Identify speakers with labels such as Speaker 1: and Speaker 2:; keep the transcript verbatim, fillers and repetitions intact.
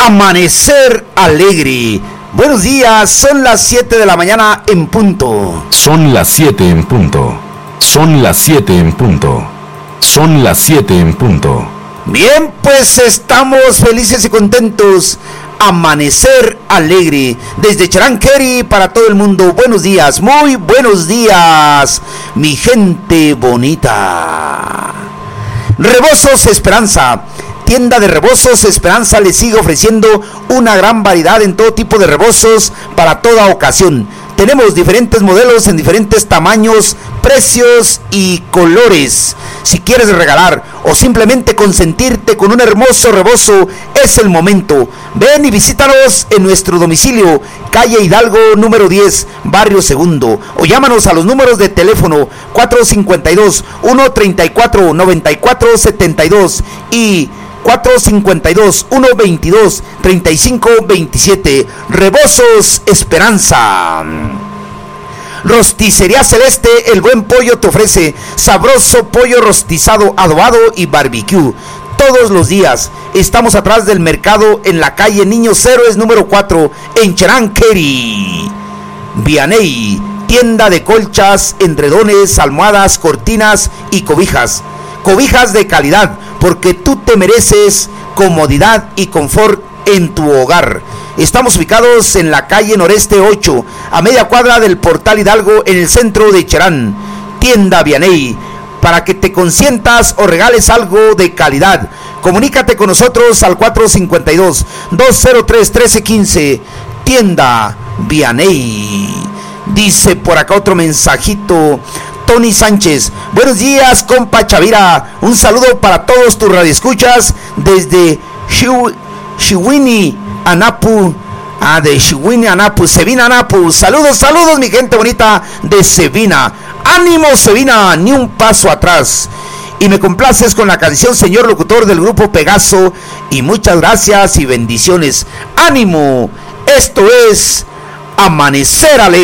Speaker 1: Amanecer alegre. Buenos días, son las siete de la mañana en punto.
Speaker 2: Son las siete en punto. Son las siete en punto. Son las siete en punto.
Speaker 1: Bien, pues estamos felices y contentos. Amanecer alegre. Desde Charanqueri para todo el mundo. Buenos días, muy buenos días, mi gente bonita. Rebozos Esperanza. Tienda de Rebozos Esperanza le sigue ofreciendo una gran variedad en todo tipo de rebozos para toda ocasión. Tenemos diferentes modelos en diferentes tamaños, precios y colores. Si quieres regalar o simplemente consentirte con un hermoso rebozo, es el momento. Ven y visítanos en nuestro domicilio, calle Hidalgo número diez, barrio Segundo, o llámanos a los números de teléfono cuatro cinco dos, uno tres cuatro, nueve cuatro siete dos y cuatro cinco dos, uno veintidós, treinta y cinco veintisiete. Rebozos Esperanza. Rosticería Celeste, el buen pollo te ofrece sabroso pollo rostizado, adobado y barbecue todos los días. Estamos atrás del mercado en la calle Niños Héroes número cuatro en Charanqueri. Vianey, tienda de colchas, edredones, almohadas, cortinas y cobijas. Cobijas de calidad, porque tú te mereces comodidad y confort en tu hogar. Estamos ubicados en la calle Noreste ocho, a media cuadra del Portal Hidalgo, en el centro de Cherán. Tienda Vianey, para que te consientas o regales algo de calidad. Comunícate con nosotros al cuatro cinco dos, dos cero tres, uno tres uno cinco. Tienda Vianey. Dice por acá otro mensajito. Tony Sánchez, buenos días, compa Chavira. Un saludo para todos tus radioescuchas desde Chihuini, Anapu. Ah, de Chihuini, Anapu, Sevina, Anapu. Saludos, saludos, mi gente bonita de Sevina. Ánimo, Sevina, ni un paso atrás. Y me complaces con la canción, señor locutor del grupo Pegaso. Y muchas gracias y bendiciones. Ánimo, esto es Amanecer Alegre.